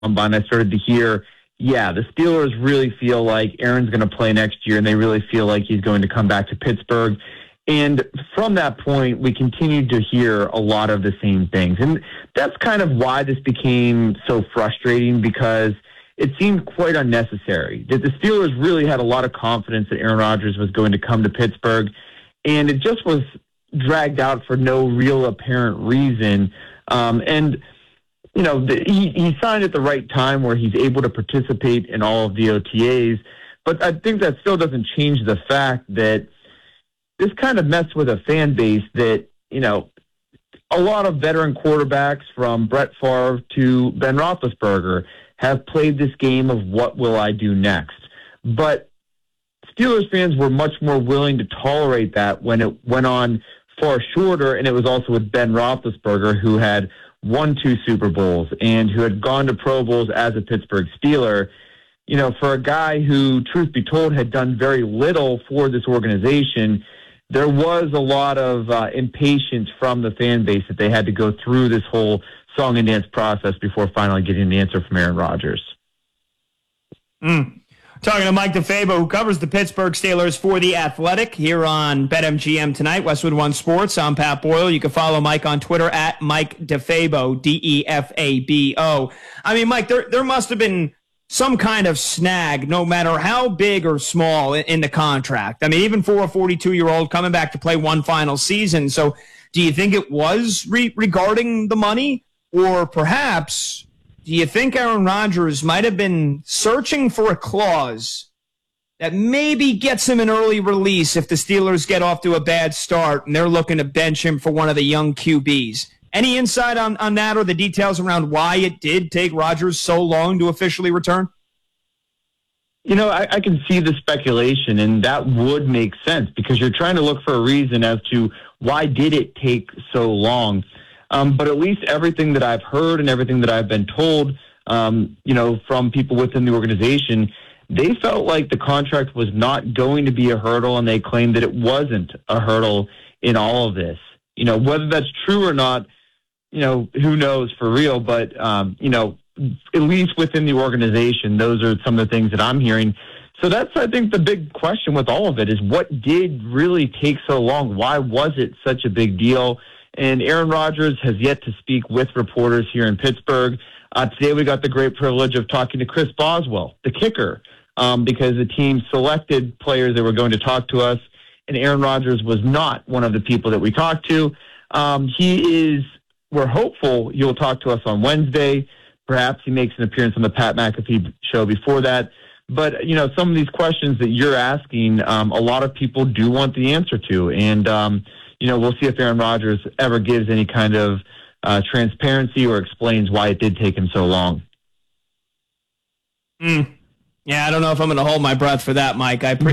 combine, I started to hear, yeah, the Steelers really feel like Aaron's going to play next year, and they really feel like he's going to come back to Pittsburgh. And from that point, we continued to hear a lot of the same things. And that's kind of why this became so frustrating, because it seemed quite unnecessary. The Steelers really had a lot of confidence that Aaron Rodgers was going to come to Pittsburgh, and it just was dragged out for no real apparent reason. He signed at the right time where he's able to participate in all of the OTAs, but I think that still doesn't change the fact that this kind of messed with a fan base that, a lot of veteran quarterbacks from Brett Favre to Ben Roethlisberger have played this game of what will I do next. But Steelers fans were much more willing to tolerate that when it went on far shorter, and it was also with Ben Roethlisberger, who had won 2 Super Bowls and who had gone to Pro Bowls as a Pittsburgh Steeler. For a guy who, truth be told, had done very little for this organization, there was a lot of impatience from the fan base that they had to go through this whole song and dance process before finally getting the answer from Aaron Rodgers. Talking to Mike DeFabo, who covers the Pittsburgh Steelers for The Athletic here on BetMGM tonight, Westwood One Sports. I'm Pat Boyle. You can follow Mike on Twitter at Mike DeFabo, DEFABO. I mean, Mike, there must have been some kind of snag, no matter how big or small, in the contract. I mean, even for a 42-year-old coming back to play one final season. So do you think it was regarding the money? Or perhaps, do you think Aaron Rodgers might have been searching for a clause that maybe gets him an early release if the Steelers get off to a bad start and they're looking to bench him for one of the young QBs? Any insight on that or the details around why it did take Rodgers so long to officially return? I can see the speculation, and that would make sense because you're trying to look for a reason as to why did it take so long. But at least everything that I've heard and everything that I've been told, from people within the organization, they felt like the contract was not going to be a hurdle, and they claimed that it wasn't a hurdle in all of this. Whether that's true or not, who knows for real, but, at least within the organization, those are some of the things that I'm hearing. So that's, I think, the big question with all of it is what did really take so long? Why was it such a big deal? And Aaron Rodgers has yet to speak with reporters here in Pittsburgh. Today we got the great privilege of talking to Chris Boswell, the kicker, because the team selected players that were going to talk to us, and Aaron Rodgers was not one of the people that we talked to. We're hopeful he'll talk to us on Wednesday. Perhaps he makes an appearance on the Pat McAfee show before that. But, some of these questions that you're asking, a lot of people do want the answer to. And, we'll see if Aaron Rodgers ever gives any kind of transparency or explains why it did take him so long. Yeah, I don't know if I'm going to hold my breath for that, Mike. But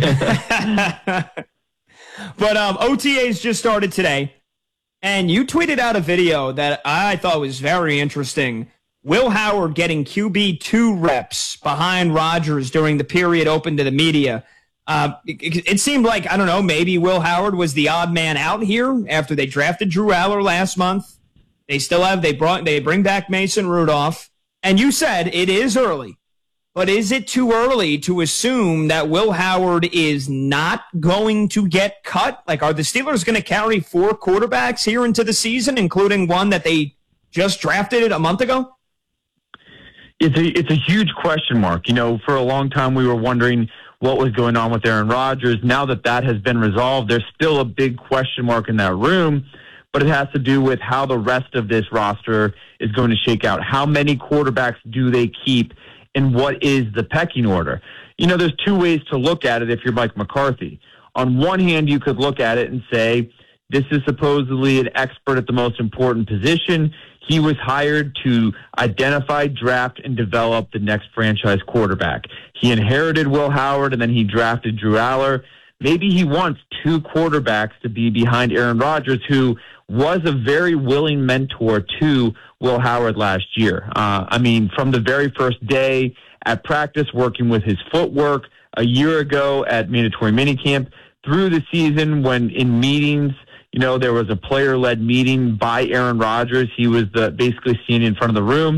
OTAs just started today, and you tweeted out a video that I thought was very interesting. Will Howard getting QB2 reps behind Rodgers during the period open to the media. It seemed like, I don't know, maybe Will Howard was the odd man out here after they drafted Drew Aller last month. They bring back Mason Rudolph. And you said it is early. But is it too early to assume that Will Howard is not going to get cut? Like, are the Steelers going to carry 4 quarterbacks here into the season, including one that they just drafted a month ago? It's a huge question mark. For a long time we were wondering what was going on with Aaron Rodgers. Now that has been resolved, there's still a big question mark in that room, but it has to do with how the rest of this roster is going to shake out. How many quarterbacks do they keep, and what is the pecking order? There's 2 ways to look at it if you're Mike McCarthy. On one hand, you could look at it and say, this is supposedly an expert at the most important position. He was hired to identify, draft, and develop the next franchise quarterback. He inherited Will Howard, and then he drafted Drew Aller. Maybe he wants 2 quarterbacks to be behind Aaron Rodgers, who was a very willing mentor to Will Howard last year. From the very first day at practice, working with his footwork, a year ago at mandatory minicamp, through the season when in meetings, there was a player-led meeting by Aaron Rodgers. He was basically seen in front of the room.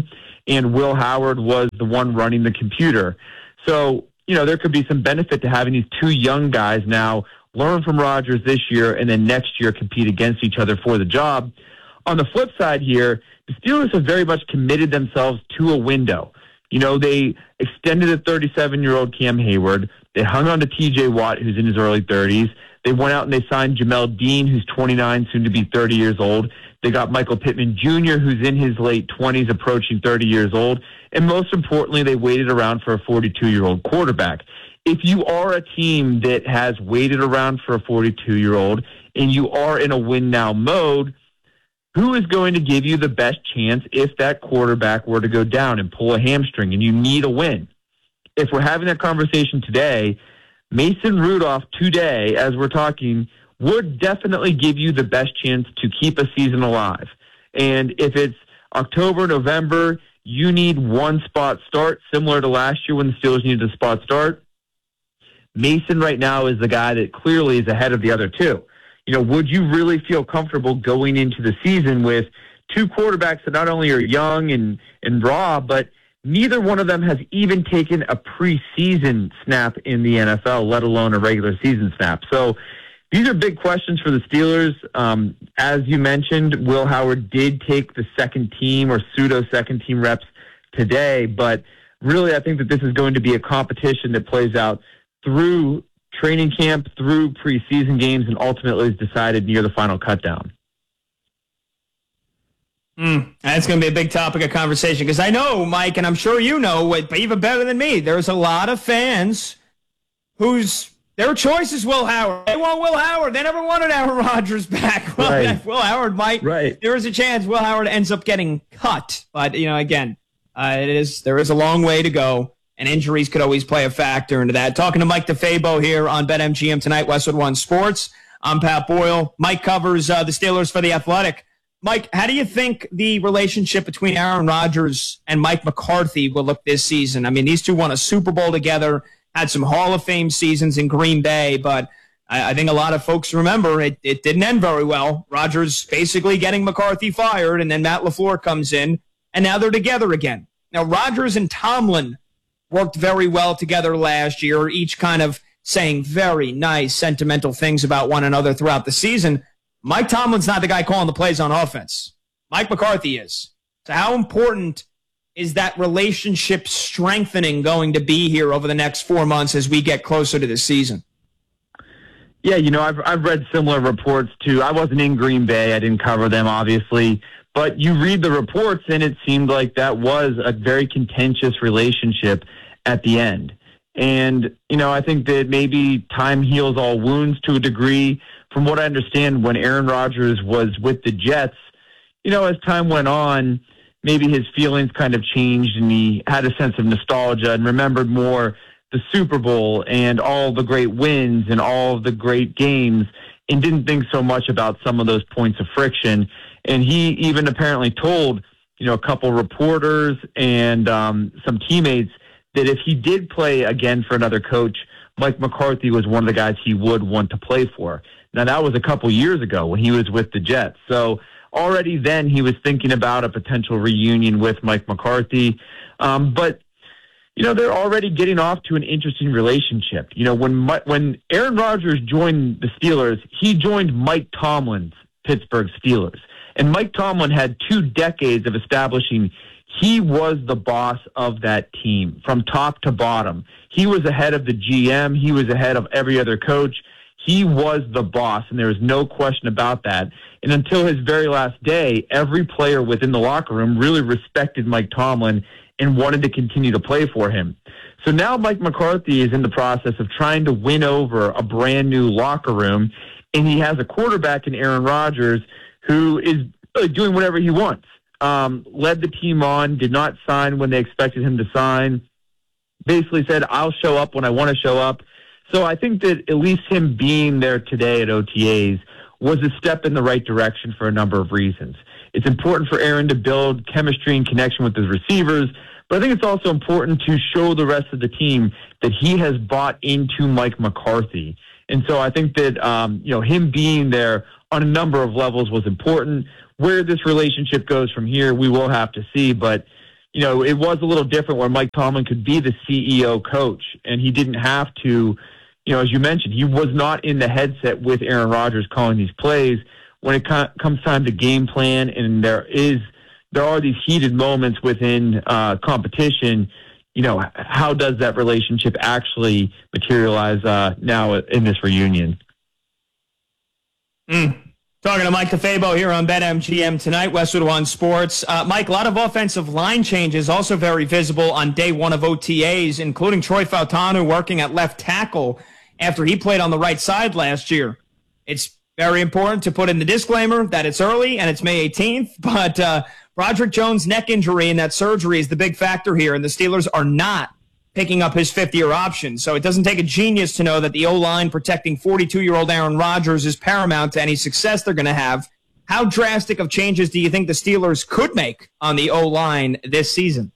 and Will Howard was the one running the computer. So, there could be some benefit to having these two young guys now learn from Rodgers this year and then next year compete against each other for the job. On the flip side here, the Steelers have very much committed themselves to a window. They extended a 37-year-old Cam Hayward. They hung on to T.J. Watt, who's in his early 30s. They went out and they signed Jamel Dean, who's 29, soon to be 30 years old. They got Michael Pittman Jr., who's in his late 20s, approaching 30 years old. And most importantly, they waited around for a 42-year-old quarterback. If you are a team that has waited around for a 42-year-old and you are in a win-now mode, who is going to give you the best chance if that quarterback were to go down and pull a hamstring and you need a win? If we're having that conversation today, Mason Rudolph today, as we're talking, would definitely give you the best chance to keep a season alive. And if it's October, November, you need one spot start, similar to last year when the Steelers needed a spot start. Mason right now is the guy that clearly is ahead of the other two. Would you really feel comfortable going into the season with two quarterbacks that not only are young and raw, but neither one of them has even taken a preseason snap in the NFL, let alone a regular season snap? So these are big questions for the Steelers. As you mentioned, Will Howard did take the second team or pseudo second team reps today, but really I think that this is going to be a competition that plays out through training camp, through preseason games, and ultimately is decided near the final cutdown. That's going to be a big topic of conversation because I know, Mike, and I'm sure you know, but even better than me, there's a lot of fans their choice is Will Howard. They want Will Howard. They never wanted Aaron Rodgers back. Well, right. Will Howard might. Right. There is a chance Will Howard ends up getting cut, but again, there is a long way to go. And injuries could always play a factor into that. Talking to Mike DeFabo here on BetMGM tonight, Westwood One Sports. I'm Pat Boyle. Mike covers the Steelers for The Athletic. Mike, how do you think the relationship between Aaron Rodgers and Mike McCarthy will look this season? I mean, these two won a Super Bowl together, had some Hall of Fame seasons in Green Bay, but I think a lot of folks remember it didn't end very well. Rodgers basically getting McCarthy fired, and then Matt LaFleur comes in, and now they're together again. Now, Rodgers and Tomlin worked very well together last year, each kind of saying very nice, sentimental things about one another throughout the season. Mike Tomlin's not the guy calling the plays on offense. Mike McCarthy is. So how important is that relationship strengthening going to be here over the next 4 months as we get closer to the season? Yeah, I've read similar reports too. I wasn't in Green Bay. I didn't cover them, obviously. But you read the reports, and it seemed like that was a very contentious relationship at the end. And, I think that maybe time heals all wounds to a degree. From what I understand, when Aaron Rodgers was with the Jets, as time went on, maybe his feelings kind of changed, and he had a sense of nostalgia and remembered more the Super Bowl and all the great wins and all the great games, and didn't think so much about some of those points of friction. And he even apparently told, a couple reporters and some teammates that if he did play again for another coach, Mike McCarthy was one of the guys he would want to play for. Now, that was a couple years ago when he was with the Jets. So already then he was thinking about a potential reunion with Mike McCarthy. But, they're already getting off to an interesting relationship. When Aaron Rodgers joined the Steelers, he joined Mike Tomlin's Pittsburgh Steelers. And Mike Tomlin had 2 decades of establishing he was the boss of that team from top to bottom. He was ahead of the GM. He was ahead of every other coach. He was the boss, and there was no question about that. And until his very last day, every player within the locker room really respected Mike Tomlin and wanted to continue to play for him. So now Mike McCarthy is in the process of trying to win over a brand new locker room, and he has a quarterback in Aaron Rodgers who is really doing whatever he wants. Led the team on, did not sign when they expected him to sign, basically said, I'll show up when I want to show up. So I think that at least him being there today at OTAs was a step in the right direction for a number of reasons. It's important for Aaron to build chemistry and connection with his receivers, but I think it's also important to show the rest of the team that he has bought into Mike McCarthy. And so I think that, him being there on a number of levels was important. Where this relationship goes from here, we will have to see. But, it was a little different where Mike Tomlin could be the CEO coach, and he didn't have to, as you mentioned, he was not in the headset with Aaron Rodgers calling these plays. When it comes time to game plan, and there are these heated moments within competition, how does that relationship actually materialize now in this reunion? Talking to Mike DeFabo here on BetMGM tonight, Westwood One Sports. Mike, a lot of offensive line changes also very visible on day one of OTAs, including Troy Fautanu working at left tackle after he played on the right side last year. It's very important to put in the disclaimer that it's early and it's May 18th, but Broderick Jones' neck injury and that surgery is the big factor here, and the Steelers are not picking up his fifth-year option. So it doesn't take a genius to know that the O-line protecting 42-year-old Aaron Rodgers is paramount to any success they're going to have. How drastic of changes do you think the Steelers could make on the O-line this season?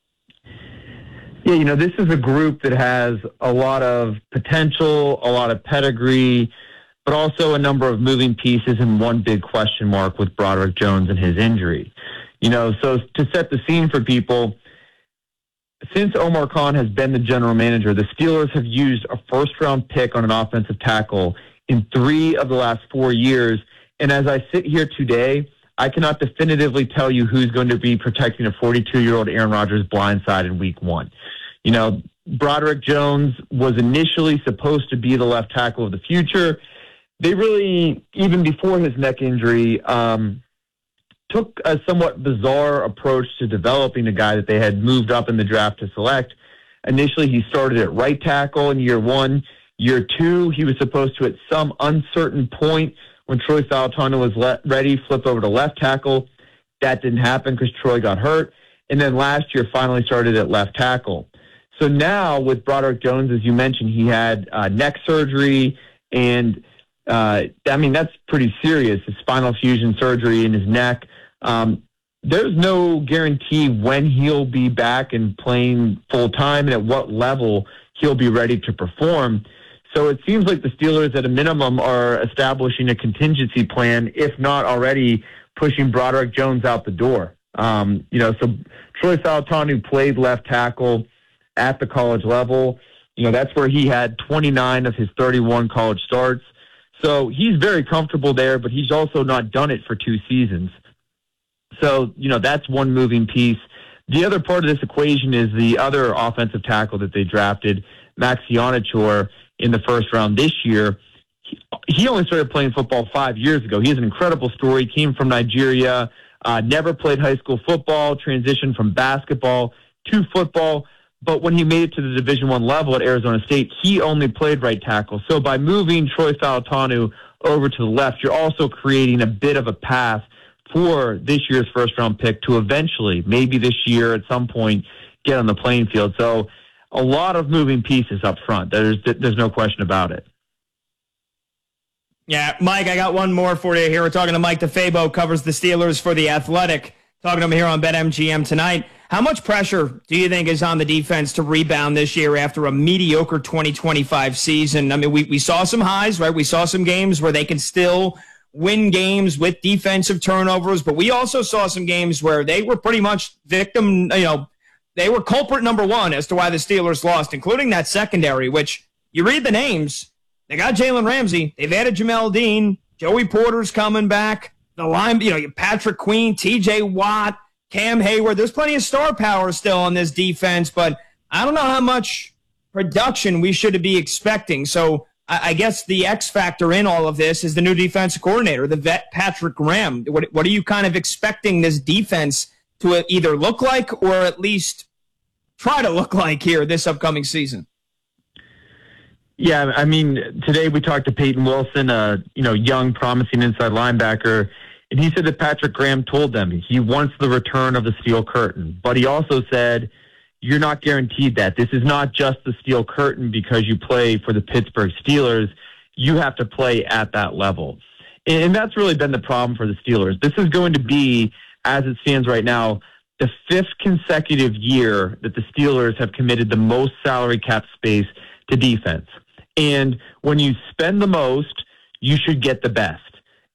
Yeah, this is a group that has a lot of potential, a lot of pedigree, but also a number of moving pieces and one big question mark with Broderick Jones and his injury. So to set the scene for people, since Omar Khan has been the general manager, the Steelers have used a first-round pick on an offensive tackle in 3 of the last 4 years. And as I sit here today, I cannot definitively tell you who's going to be protecting a 42-year-old Aaron Rodgers blindside in week 1. Broderick Jones was initially supposed to be the left tackle of the future. They really, even before his neck injury, took a somewhat bizarre approach to developing a guy that they had moved up in the draft to select. Initially, he started at right tackle in year 1. Year 2, he was supposed to, at some uncertain point, when Troy Fautanu was ready, flip over to left tackle. That didn't happen because Troy got hurt. And then last year, finally started at left tackle. So now, with Broderick Jones, as you mentioned, he had neck surgery, and that's pretty serious, his spinal fusion surgery in his neck. There's no guarantee when he'll be back and playing full-time and at what level he'll be ready to perform. So it seems like the Steelers, at a minimum, are establishing a contingency plan, if not already pushing Broderick Jones out the door. So Troy Fautanu played left tackle at the college level. That's where he had 29 of his 31 college starts. So he's very comfortable there, but he's also not done it for 2 seasons. So, that's one moving piece. The other part of this equation is the other offensive tackle that they drafted, Max Ionichor, in the first round this year. He only started playing football 5 years ago. He has an incredible story. Came from Nigeria, never played high school football, transitioned from basketball to football. But when he made it to the Division I level at Arizona State, he only played right tackle. So by moving Troy Fautanu over to the left, you're also creating a bit of a path for this year's first-round pick to eventually, maybe this year at some point, get on the playing field. So a lot of moving pieces up front. There's no question about it. Yeah, Mike, I got one more for you here. We're talking to Mike DeFabo, covers the Steelers for The Athletic. Talking to him here on BetMGM tonight. How much pressure do you think is on the defense to rebound this year after a mediocre 2025 season? I mean, we saw some highs, right? We saw some games where they can still win games with defensive turnovers, but we also saw some games where they were pretty much victim, they were culprit number 1 as to why the Steelers lost, including that secondary, which you read the names. They got Jalen Ramsey. They've added Jamel Dean. Joey Porter's coming back. The line, Patrick Queen, TJ Watt, Cam Hayward. There's plenty of star power still on this defense, but I don't know how much production we should be expecting. So I guess the X factor in all of this is the new defensive coordinator, the vet Patrick Graham. What are you kind of expecting this defense to either look like or at least try to look like here this upcoming season? Yeah, I mean, today we talked to Peyton Wilson, a young, promising inside linebacker, and he said that Patrick Graham told them he wants the return of the steel curtain. But he also said, you're not guaranteed that. This is not just the steel curtain because you play for the Pittsburgh Steelers. You have to play at that level. And that's really been the problem for the Steelers. This is going to be, as it stands right now, the 5th consecutive year that the Steelers have committed the most salary cap space to defense. And when you spend the most, you should get the best.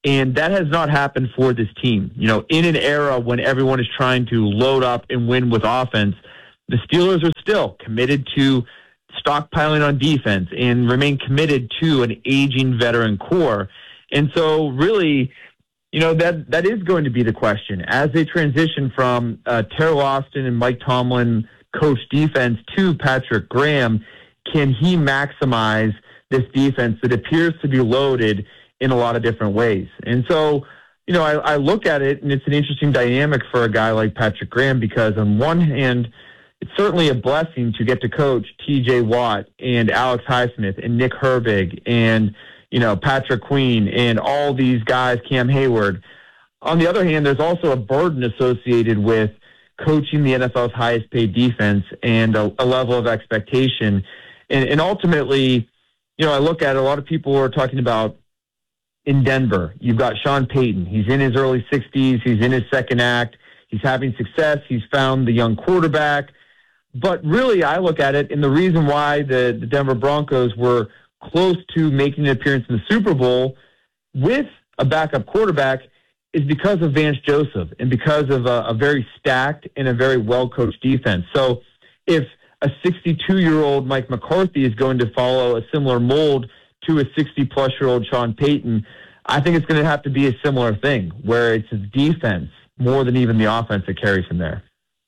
And that has not happened for this team. You know, in an era when everyone is trying to load up and win with offense, the Steelers are still committed to stockpiling on defense and remain committed to an aging veteran core. And so really, you know, that is going to be the question. As they transition from Terrell Austin and Mike Tomlin coach defense to Patrick Graham, can he maximize this defense that appears to be loaded in a lot of different ways? And so, you know, I look at it, and it's an interesting dynamic for a guy like Patrick Graham, because on one hand, it's certainly a blessing to get to coach T.J. Watt and Alex Highsmith and Nick Herbig and, you know, Patrick Queen and all these guys, Cam Hayward. On the other hand, there's also a burden associated with coaching the NFL's highest paid defense and a level of expectation. And ultimately, you know, I look at it, a lot of people are talking about in Denver, you've got Sean Payton. He's in his early 60s. He's in his second act. He's having success. He's found the young quarterback. But really, I look at it, and the reason why the Denver Broncos were close to making an appearance in the Super Bowl with a backup quarterback is because of Vance Joseph and because of a very stacked and a very well-coached defense. So if a 62-year-old Mike McCarthy is going to follow a similar mold to a 60-plus-year-old Sean Payton, I think it's going to have to be a similar thing where it's his defense more than even the offense that carries him there.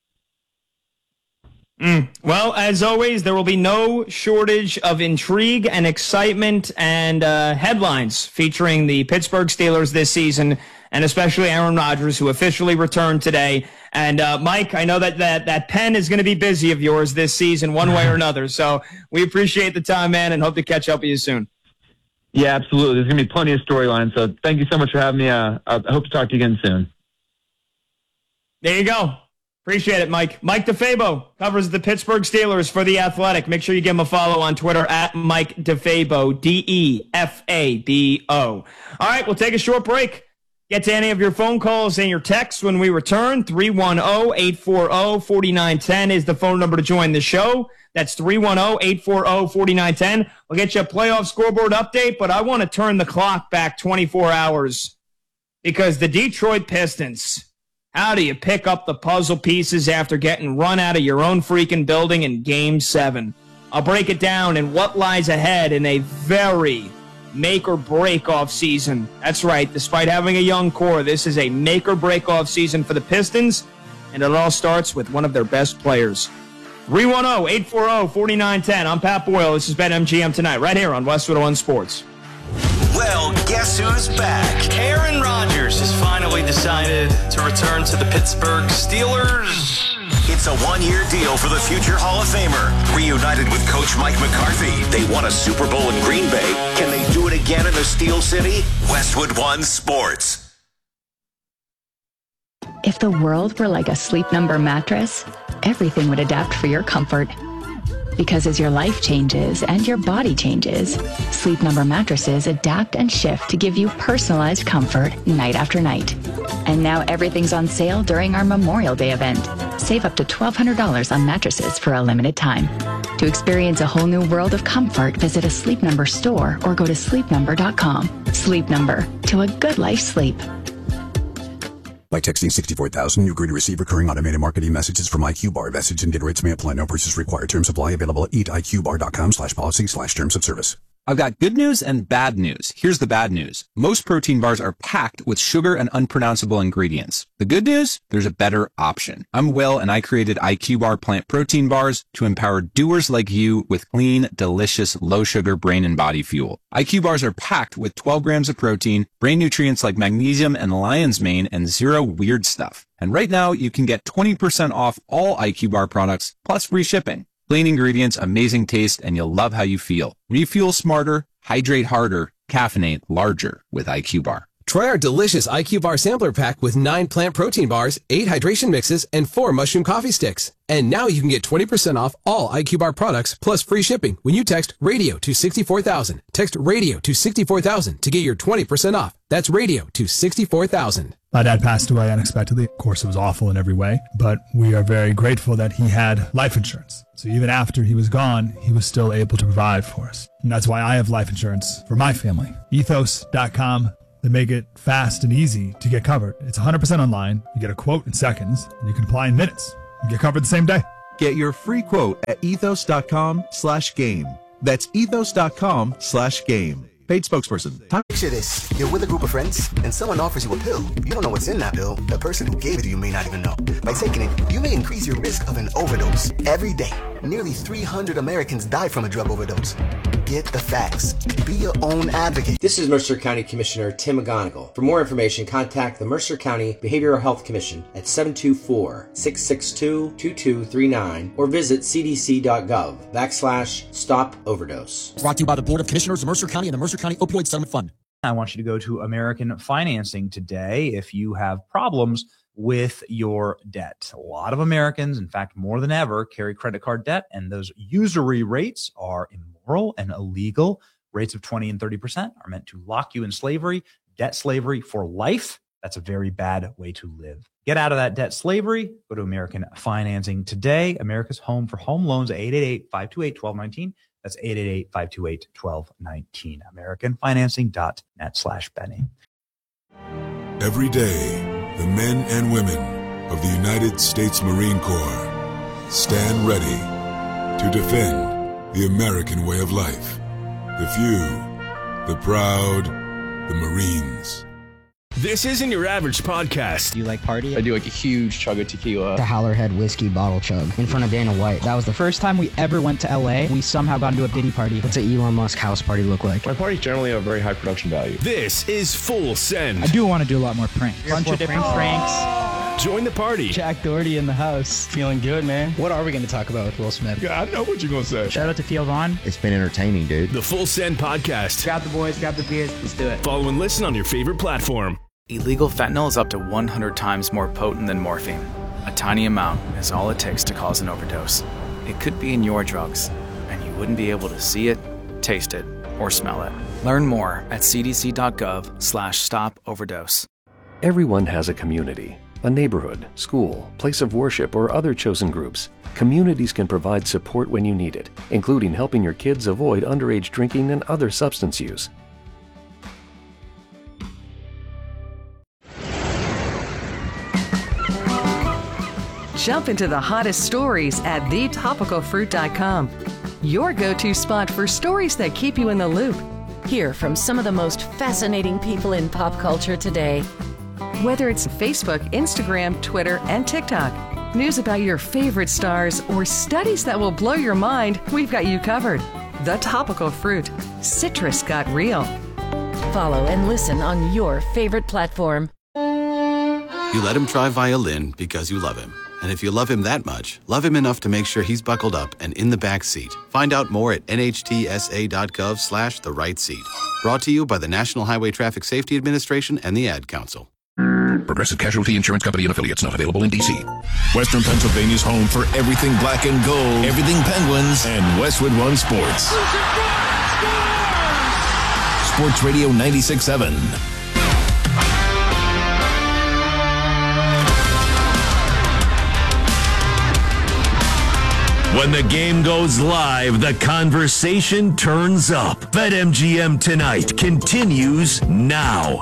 Well, as always, there will be no shortage of intrigue and excitement and headlines featuring the Pittsburgh Steelers this season, and especially Aaron Rodgers, who officially returned today. And Mike, I know that pen is going to be busy of yours this season one way or another. So we appreciate the time, man, and hope to catch up with you soon. Yeah, absolutely. There's going to be plenty of storylines. So thank you so much for having me. I hope to talk to you again soon. There you go. Appreciate it, Mike. Mike DeFabo covers the Pittsburgh Steelers for The Athletic. Make sure you give him a follow on Twitter at Mike DeFabo, DeFabo. All right, we'll take a short break. Get to any of your phone calls and your texts when we return. 310-840-4910 is the phone number to join the show. That's 310-840-4910. We'll get you a playoff scoreboard update, but I want to turn the clock back 24 hours because the Detroit Pistons, how do you pick up the puzzle pieces after getting run out of your own freaking building in Game 7? I'll break it down and what lies ahead in a very make-or-break off season. That's right. Despite having a young core, this is a make-or-break off season for the Pistons, and it all starts with one of their best players. 310-840-4910. I'm Pat Boyle. This is BetMGM Tonight, right here on Westwood One Sports. Well, guess who's back? Aaron Rodgers has finally decided to return to the Pittsburgh Steelers. It's a one-year deal for the future Hall of Famer. Reunited with Coach Mike McCarthy, they won a Super Bowl in Green Bay. Can they do it again in the Steel City? Westwood One Sports. If the world were like a Sleep Number mattress, everything would adapt for your comfort. Because as your life changes and your body changes, Sleep Number mattresses adapt and shift to give you personalized comfort night after night. And now everything's on sale during our Memorial Day event. Save up to $1,200 on mattresses for a limited time. To experience a whole new world of comfort, visit a Sleep Number store or go to sleepnumber.com. Sleep Number, to a good life sleep. By texting 64,000, you agree to receive recurring automated marketing messages from IQ Bar. Message and data rates may apply. No purchase required. Terms apply. Available at eatiqbar.com/policy/terms of service. I've got good news and bad news. Here's the bad news. Most protein bars are packed with sugar and unpronounceable ingredients. The good news? There's a better option. I'm Will, and I created IQ Bar plant protein bars to empower doers like you with clean, delicious, low-sugar brain and body fuel. IQ bars are packed with 12 grams of protein, brain nutrients like magnesium and lion's mane, and zero weird stuff. And right now, you can get 20% off all IQ Bar products, plus free shipping. Clean ingredients, amazing taste, and you'll love how you feel. Refuel smarter, hydrate harder, caffeinate larger with IQ Bar. Try our delicious IQ Bar sampler pack with 9 plant protein bars, 8 hydration mixes, and 4 mushroom coffee sticks. And now you can get 20% off all IQ Bar products plus free shipping when you text RADIO to 64,000. Text RADIO to 64,000 to get your 20% off. That's RADIO to 64,000. My dad passed away unexpectedly. Of course, it was awful in every way, but we are very grateful that he had life insurance. So even after he was gone, he was still able to provide for us. And that's why I have life insurance for my family. Ethos.com. that make it fast and easy to get covered. It's 100% online. You get a quote in seconds, and you can apply in minutes. You get covered the same day. Get your free quote at ethos.com/game. That's ethos.com/game. Paid spokesperson. Picture this. You're with a group of friends, and someone offers you a pill. You don't know what's in that pill. The person who gave it to you may not even know. By taking it, you may increase your risk of an overdose. Every day, nearly 300 Americans die from a drug overdose. Get the facts. Be your own advocate. This is Mercer County Commissioner Tim McGonigal. For more information, contact the Mercer County Behavioral Health Commission at 724-662-2239 or visit cdc.gov/stop overdose. Brought to you by the Board of Commissioners of Mercer County and the Mercer County Opioid Settlement Fund. I want you to go to American Financing today if you have problems with your debt. A lot of Americans, in fact, more than ever, carry credit card debt, and those usury rates are immoral and illegal. Rates of 20 and 30% are meant to lock you in slavery, debt slavery for life. That's a very bad way to live. Get out of that debt slavery. Go to American Financing today. America's home for home loans, 888-528-1219. That's 888-528-1219. AmericanFinancing.net/Benny. Every day, the men and women of the United States Marine Corps stand ready to defend the American way of life. The few, the proud, the Marines. This isn't your average podcast. Do you like party? I do like a huge chug of tequila. The Howlerhead whiskey bottle chug in front of Dana White. That was the first time we ever went to LA. We somehow got into a Diddy party. What's an Elon Musk house party look like? My parties generally have very high production value. This is Full Send. I do want to do a lot more pranks. Bunch of different pranks. Join the party. Jack Doherty in the house. Feeling good, man. What are we going to talk about with Will Smith? Yeah, I know what you're going to say. Shout out to Theo Vaughn. It's been entertaining, dude. The Full Send Podcast. Grab the boys, grab the beers. Let's do it. Follow and listen on your favorite platform. Illegal fentanyl is up to 100 times more potent than morphine. A tiny amount is all it takes to cause an overdose. It could be in your drugs, and you wouldn't be able to see it, taste it, or smell it. Learn more at cdc.gov/stop overdose. Everyone has a community, a neighborhood, school, place of worship, or other chosen groups. Communities can provide support when you need it, including helping your kids avoid underage drinking and other substance use. Jump into the hottest stories at thetopicalfruit.com. Your go-to spot for stories that keep you in the loop. Hear from some of the most fascinating people in pop culture today. Whether it's Facebook, Instagram, Twitter, and TikTok, news about your favorite stars, or studies that will blow your mind, we've got you covered. The Topical Fruit. Citrus got real. Follow and listen on your favorite platform. You let him try violin because you love him. And if you love him that much, love him enough to make sure he's buckled up and in the back seat. Find out more at nhtsa.gov/the-right seat. Brought to you by the National Highway Traffic Safety Administration and the Ad Council. Progressive Casualty Insurance Company and affiliates, not available in D.C. Western Pennsylvania's home for everything black and gold, everything Penguins, and Westwood One Sports. Sports Radio 96.7. When the game goes live, the conversation turns up. BetMGM Tonight continues now.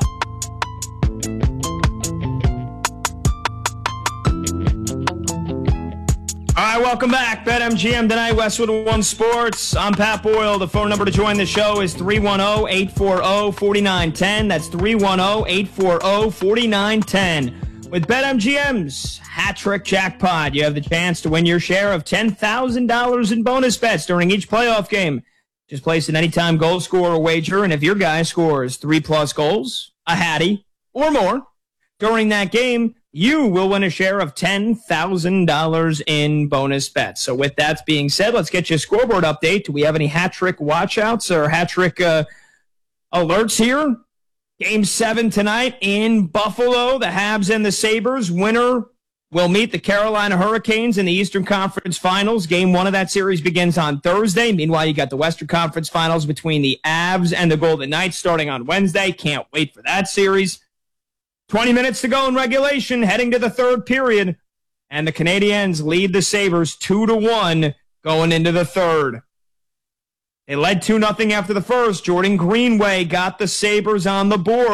All right, welcome back. BetMGM Tonight, Westwood One Sports. I'm Pat Boyle. The phone number to join the show is 310-840-4910. That's 310-840-4910. With BetMGM's Hat Trick Jackpot, you have the chance to win your share of $10,000 in bonus bets during each playoff game. Just place an anytime goal scorer wager, and if your guy scores 3+ goals, a hattie, or more during that game, you will win a share of $10,000 in bonus bets. So with that being said, let's get you a scoreboard update. Do we have any hat trick watch-outs or hat trick alerts here? Game 7 tonight in Buffalo, the Habs and the Sabres. Winner will meet the Carolina Hurricanes in the Eastern Conference Finals. Game 1 of that series begins on Thursday. Meanwhile, you got the Western Conference Finals between the Avs and the Golden Knights starting on Wednesday. Can't wait for that series. 20 minutes to go in regulation, heading to the third period. And the Canadiens lead the Sabres 2-1 going into the third. They led 2-0 after the first. Jordan Greenway got the Sabres on the board.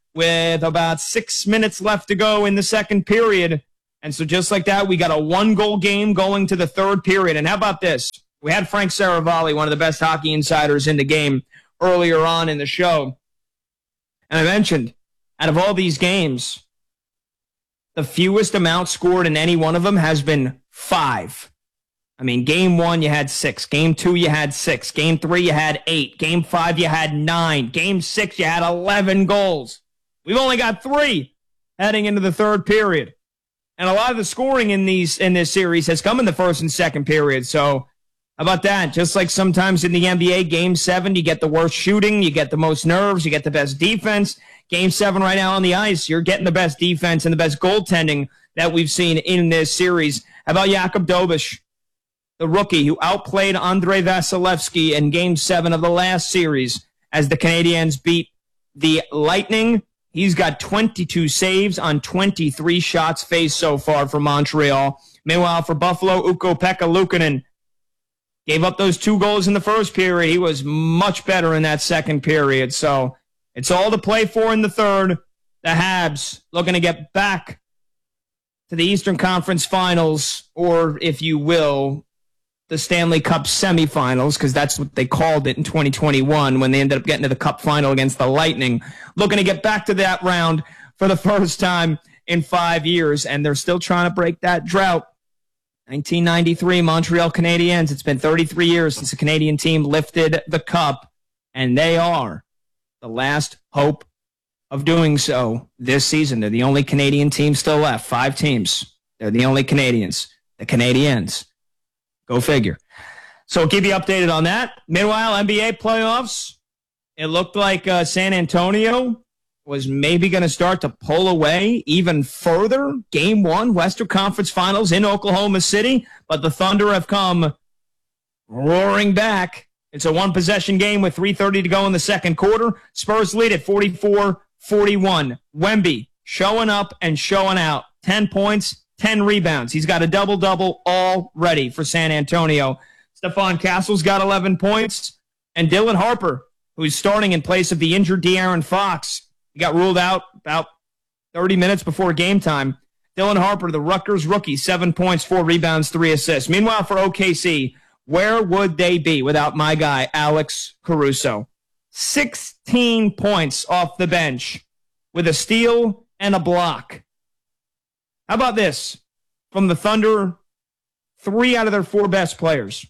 with about 6 minutes left to go in the second period. And so just like that, we got a 1-goal game going to the third period. And how about this? We had Frank Saravalli, one of the best hockey insiders in the game, earlier on in the show. And I mentioned, out of all these games, the fewest amount scored in any one of them has been 5. I mean, game 1, you had 6. Game 2, you had 6. Game 3, you had 8. Game 5, you had 9. Game 6, you had 11 goals. We've only got 3 heading into the third period. And a lot of the scoring in this series has come in the first and second period. So how about that? Just like sometimes in the NBA, Game 7, you get the worst shooting, you get the most nerves, you get the best defense. Game 7 right now on the ice, you're getting the best defense and the best goaltending that we've seen in this series. How about Jakub Dobeš, the rookie who outplayed Andrei Vasilevsky in Game 7 of the last series as the Canadiens beat the Lightning? He's got 22 saves on 23 shots faced so far for Montreal. Meanwhile, for Buffalo, Ukko-Pekka Luukkonen gave up those 2 goals in the first period. He was much better in that second period. So it's all to play for in the third. The Habs looking to get back to the Eastern Conference Finals, or if you will, the Stanley Cup semifinals, because that's what they called it in 2021 when they ended up getting to the Cup final against the Lightning. Looking to get back to that round for the first time in 5 years, and they're still trying to break that drought. 1993 Montreal Canadiens. It's been 33 years since a Canadian team lifted the cup, and they are the last hope of doing so this season. They're the only Canadian team still left. 5 teams. They're the only Canadians. The Canadiens. Go figure. So I'll keep you updated on that. Meanwhile, NBA playoffs. It looked like San Antonio was maybe going to start to pull away even further. Game 1, Western Conference Finals in Oklahoma City. But the Thunder have come roaring back. It's a 1-possession game with 3:30 to go in the second quarter. Spurs lead at 44-41. Wemby showing up and showing out. 10 points, 10 rebounds. He's got a double-double already for San Antonio. Stephon Castle's got 11 points. And Dylan Harper, who's starting in place of the injured De'Aaron Fox. He got ruled out about 30 minutes before game time. Dylan Harper, the Rutgers rookie, 7 points, 4 rebounds, 3 assists. Meanwhile, for OKC, where would they be without my guy, Alex Caruso? 16 points off the bench with a steal and a block. How about this? From the Thunder, 3 out of their 4 best players.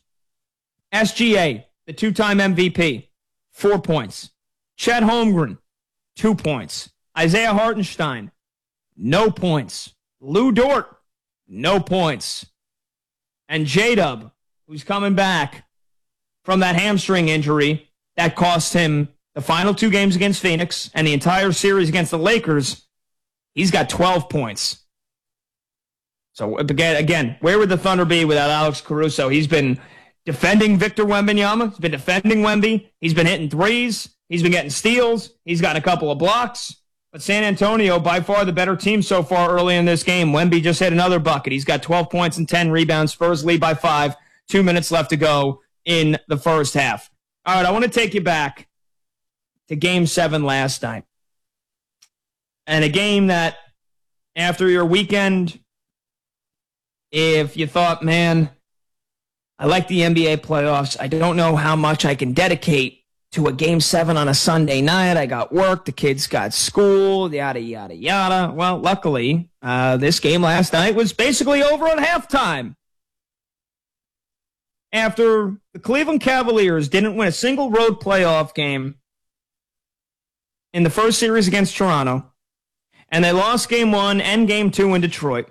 SGA, the 2-time MVP, 4 points. Chet Holmgren, 2 points. Isaiah Hartenstein, no points. Lou Dort, no points. And J-Dub, who's coming back from that hamstring injury that cost him the final 2 games against Phoenix and the entire series against the Lakers, he's got 12 points. So again, where would the Thunder be without Alex Caruso? He's been defending Victor Wembanyama. He's been defending Wemby. He's been hitting threes. He's been getting steals. He's got a couple of blocks. But San Antonio, by far the better team so far early in this game. Wemby just hit another bucket. He's got 12 points and 10 rebounds. Spurs lead by 5. 2 minutes left to go in the first half. All right, I want to take you back to Game 7 last night. And a game that, after your weekend, if you thought, man, I like the NBA playoffs, I don't know how much I can dedicate to a Game 7 on a Sunday night. I got work, the kids got school, yada, yada, yada. Well, luckily, this game last night was basically over at halftime. After the Cleveland Cavaliers didn't win a single road playoff game in the first series against Toronto, and they lost Game 1 and Game 2 in Detroit,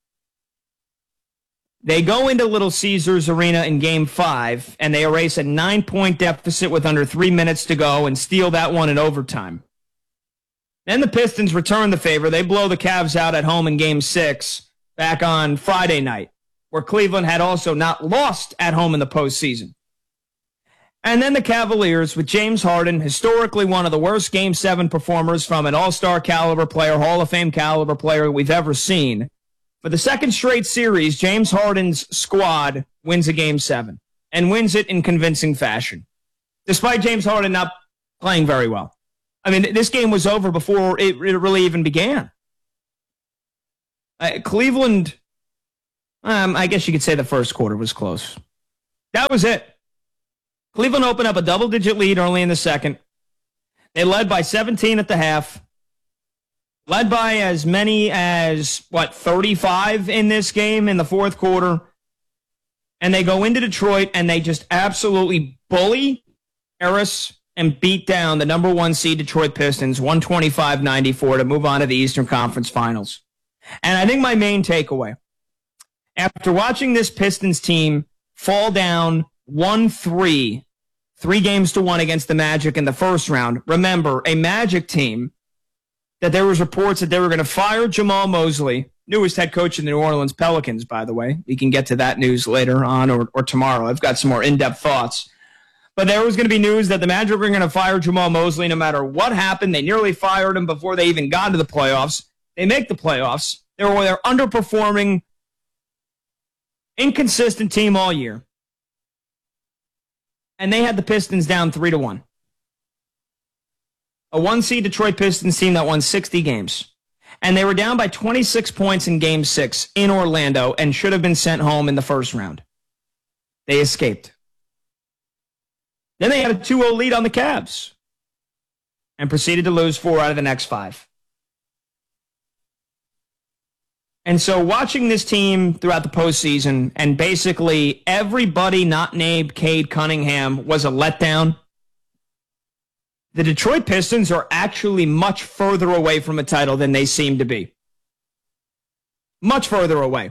they go into Little Caesars Arena in Game 5, and they erase a 9-point deficit with under 3 minutes to go and steal that one in overtime. Then the Pistons return the favor. They blow the Cavs out at home in Game 6 back on Friday night, where Cleveland had also not lost at home in the postseason. And then the Cavaliers, with James Harden, historically one of the worst Game 7 performers from an all-star caliber player, Hall of Fame caliber player we've ever seen. For the second straight series, James Harden's squad wins a Game 7 and wins it in convincing fashion, despite James Harden not playing very well. I mean, this game was over before it really even began. Cleveland, I guess you could say the first quarter was close. That was it. Cleveland opened up a double-digit lead early in the second. They led by 17 at the half. Led by as many as, 35 in this game in the fourth quarter. And they go into Detroit and they just absolutely bully Harris and beat down the number 1 seed Detroit Pistons, 125-94, to move on to the Eastern Conference Finals. And I think my main takeaway, after watching this Pistons team fall down 1-3, 3-1 against the Magic in the first round. Remember, a Magic team that there was reports that they were going to fire Jamal Mosley, newest head coach of the New Orleans Pelicans, by the way. We can get to that news later on or tomorrow. I've got some more in-depth thoughts. But there was going to be news that the Magic were going to fire Jamal Mosley no matter what happened. They nearly fired him before they even got to the playoffs. They make the playoffs. They're underperforming, inconsistent team all year. And they had the Pistons down 3-1. A 1-seed Detroit Pistons team that won 60 games. And they were down by 26 points in Game 6 in Orlando and should have been sent home in the first round. They escaped. Then they had a 2-0 lead on the Cavs and proceeded to lose 4 out of the next 5. And so watching this team throughout the postseason, and basically everybody not named Cade Cunningham was a letdown, the Detroit Pistons are actually much further away from a title than they seem to be. Much further away.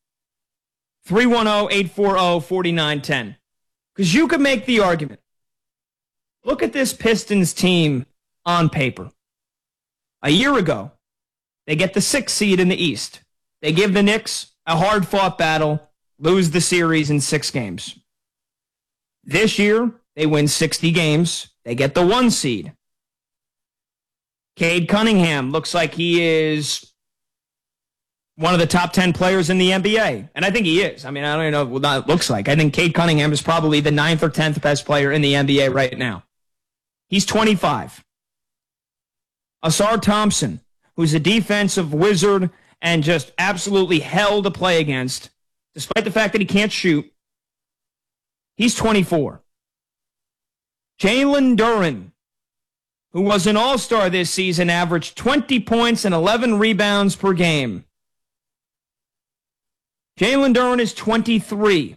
310-840-4910. Because you could make the argument. Look at this Pistons team on paper. A year ago, they get the 6th seed in the East. They give the Knicks a hard-fought battle, lose the series in 6 games. This year, they win 60 games. They get the 1 seed. Cade Cunningham looks like he is one of the top 10 players in the NBA. And I think he is. I mean, I don't even know what that looks like. I think Cade Cunningham is probably the 9th or 10th best player in the NBA right now. He's 25. Asar Thompson, who's a defensive wizard and just absolutely hell to play against, despite the fact that he can't shoot. He's 24. Jalen Duren, who was an all-star this season, averaged 20 points and 11 rebounds per game. Jalen Duren is 23.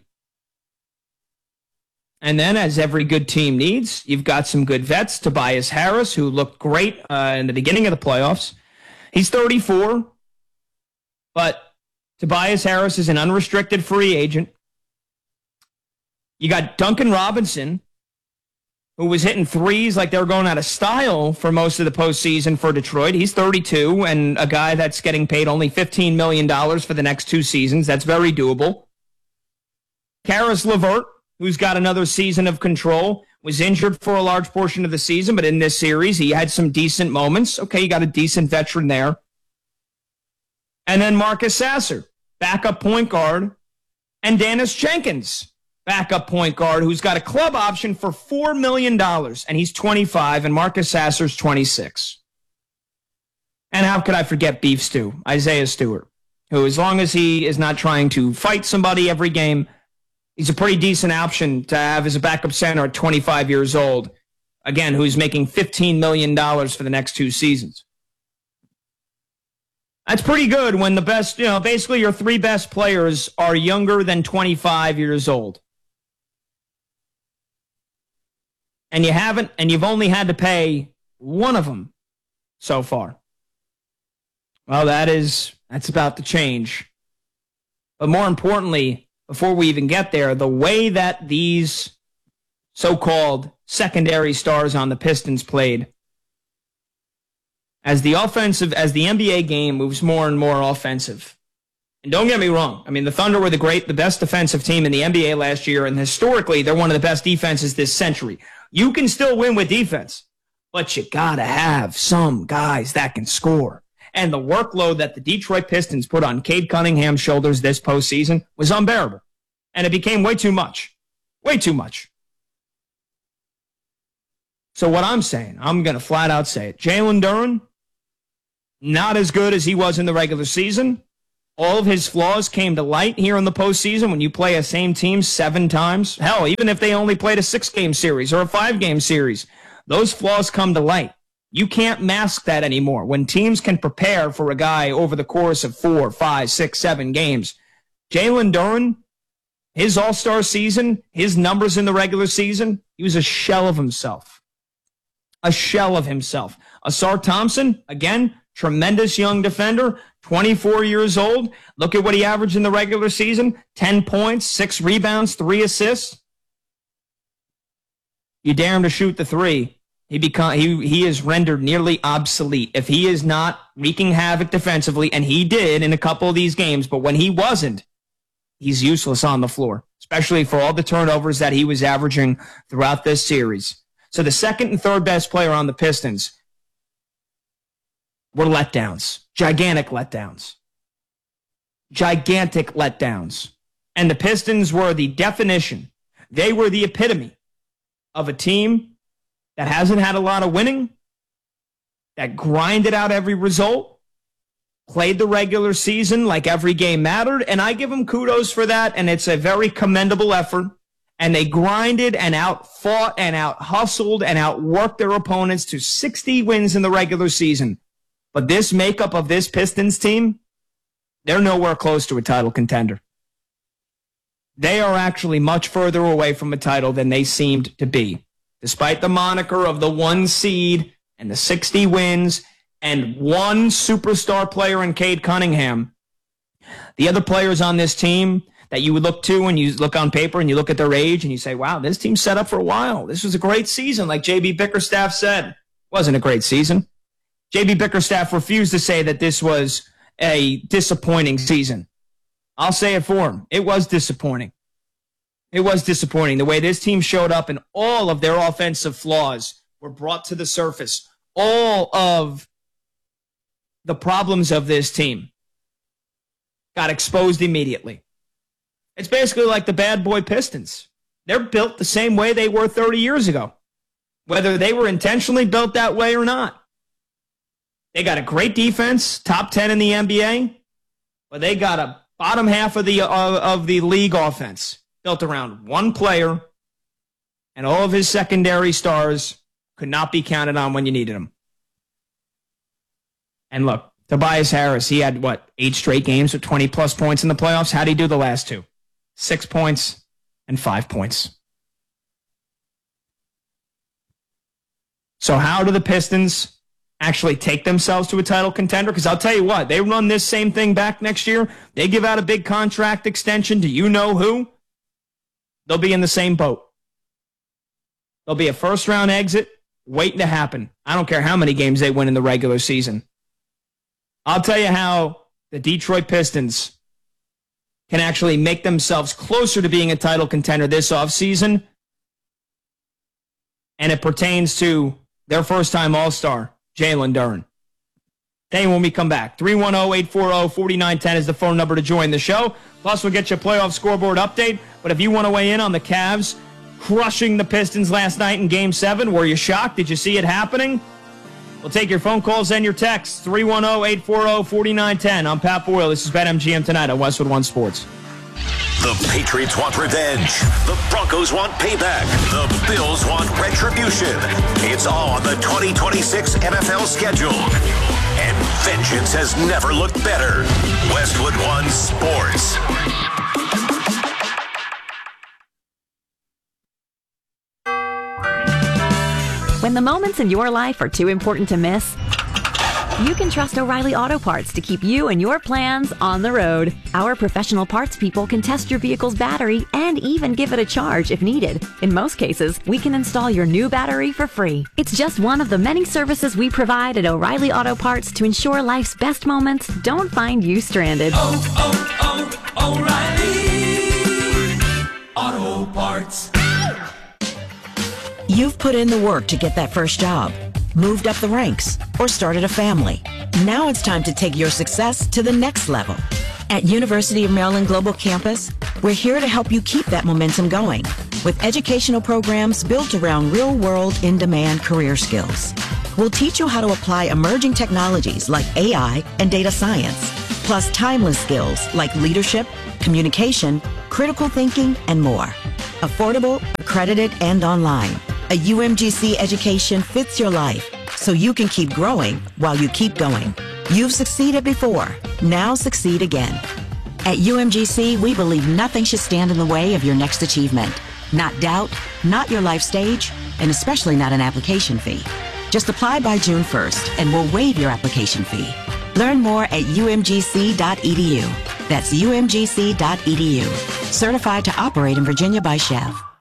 And then, as every good team needs, you've got some good vets. Tobias Harris, who looked great in the beginning of the playoffs. He's 34. But Tobias Harris is an unrestricted free agent. You got Duncan Robinson, who was hitting threes like they were going out of style for most of the postseason for Detroit. He's 32 and a guy that's getting paid only $15 million for the next 2 seasons. That's very doable. Karis LeVert, who's got another season of control, was injured for a large portion of the season, but in this series, he had some decent moments. Okay, you got a decent veteran there. And then Marcus Sasser, backup point guard, and Dennis Jenkins, backup point guard, who's got a club option for $4 million, and he's 25, and Marcus Sasser's 26. And how could I forget Beef Stew, Isaiah Stewart, who, as long as he is not trying to fight somebody every game, he's a pretty decent option to have as a backup center at 25 years old, again, who's making $15 million for the next 2 seasons. That's pretty good when the best, basically your 3 best players are younger than 25 years old. And you've only had to pay one of them so far. Well, that's about to change. But more importantly, before we even get there, the way that these so-called secondary stars on the Pistons played, as the NBA game moves more and more offensive. And don't get me wrong, I mean, the Thunder were the best defensive team in the NBA last year, and historically, they're one of the best defenses this century. You can still win with defense, but you gotta have some guys that can score. And the workload that the Detroit Pistons put on Cade Cunningham's shoulders this postseason was unbearable. And it became way too much. Way too much. So what I'm saying, I'm going to flat out say it. Jalen Duren, not as good as he was in the regular season. All of his flaws came to light here in the postseason when you play a same team 7 times. Hell, even if they only played a 6-game series or a 5-game series, those flaws come to light. You can't mask that anymore. When teams can prepare for a guy over the course of 4, 5, 6, 7 games, Jalen Duren, his all-star season, his numbers in the regular season, he was a shell of himself. A shell of himself. Asar Thompson, again, tremendous young defender, 24 years old. Look at what he averaged in the regular season. 10 points, 6 rebounds, 3 assists. You dare him to shoot the 3. He is rendered nearly obsolete. If he is not wreaking havoc defensively, and he did in a couple of these games, but when he wasn't, he's useless on the floor, especially for all the turnovers that he was averaging throughout this series. So the second and third best player on the Pistons were letdowns, gigantic letdowns. Gigantic letdowns. And the Pistons were the definition. They were the epitome of a team that hasn't had a lot of winning, that grinded out every result, played the regular season like every game mattered, and I give them kudos for that, and it's a very commendable effort. And they grinded and out-fought and out-hustled and outworked their opponents to 60 wins in the regular season. But this makeup of this Pistons team, they're nowhere close to a title contender. They are actually much further away from a title than they seemed to be. Despite the moniker of the 1 seed and the 60 wins and one superstar player in Cade Cunningham, the other players on this team that you would look to when you look on paper and you look at their age and you say, wow, this team's set up for a while. This was a great season. Like J.B. Bickerstaff said, it wasn't a great season. J.B. Bickerstaff refused to say that this was a disappointing season. I'll say it for him. It was disappointing. It was disappointing. The way this team showed up and all of their offensive flaws were brought to the surface. All of the problems of this team got exposed immediately. It's basically like the bad boy Pistons. They're built the same way they were 30 years ago, whether they were intentionally built that way or not. They got a great defense, top 10 in the NBA, but they got a bottom half of the league offense built around one player, and all of his secondary stars could not be counted on when you needed them. And look, Tobias Harris, he had, 8 straight games with 20-plus points in the playoffs? How'd he do the last 2? 6 points and 5 points. So how do the Pistons actually take themselves to a title contender? Because I'll tell you what, they run this same thing back next year. They give out a big contract extension to you-know-who. They'll be in the same boat. There'll be a first-round exit waiting to happen. I don't care how many games they win in the regular season. I'll tell you how the Detroit Pistons can actually make themselves closer to being a title contender this offseason. And it pertains to their first-time All-Star, Jalen Duren. Hey, when we come back, 310-840-4910 is the phone number to join the show. Plus, we'll get you a playoff scoreboard update. But if you want to weigh in on the Cavs crushing the Pistons last night in Game 7, were you shocked? Did you see it happening? We'll take your phone calls and your texts. 310-840-4910. I'm Pat Boyle. This is BetMGM Tonight on Westwood One Sports. The Patriots want revenge. The Broncos want payback. The Bills want retribution. It's all on the 2026 NFL schedule. And vengeance has never looked better. Westwood One Sports. When the moments in your life are too important to miss, you can trust O'Reilly Auto Parts to keep you and your plans on the road. Our professional parts people can test your vehicle's battery and even give it a charge if needed. In most cases, we can install your new battery for free. It's just one of the many services we provide at O'Reilly Auto Parts to ensure life's best moments don't find you stranded. O'Reilly Auto Parts. You've put in the work to get that first job, moved up the ranks, or started a family. Now it's time to take your success to the next level. At University of Maryland Global Campus, we're here to help you keep that momentum going. with educational programs built around real-world, in-demand career skills. We'll teach you how to apply emerging technologies like AI and data science, plus timeless skills like leadership, communication, critical thinking, and more. Affordable, accredited, and online. A UMGC education fits your life, so you can keep growing while you keep going. You've succeeded before. Now succeed again. At UMGC, we believe nothing should stand in the way of your next achievement. Not doubt, not your life stage, and especially not an application fee. Just apply by June 1st, and we'll waive your application fee. Learn more at umgc.edu. That's umgc.edu. Certified to operate in Virginia by Chev.